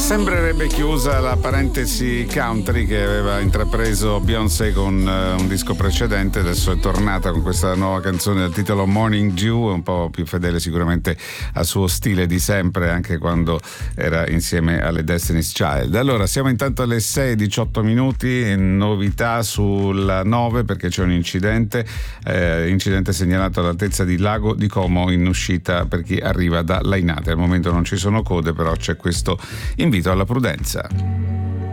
Sembrerebbe chiusa la parentesi country che aveva intrapreso Beyoncé con un disco precedente. Adesso è tornata con questa nuova canzone dal titolo Morning Dew, un po' più fedele sicuramente al suo stile di sempre, anche quando era insieme alle Destiny's Child. Allora, siamo intanto alle 6:18, novità sulla 9 perché c'è un incidente segnalato all'altezza di Lago di Como in uscita per chi arriva da Lainate. Al momento non ci sono code, però c'è questo invito alla prudenza.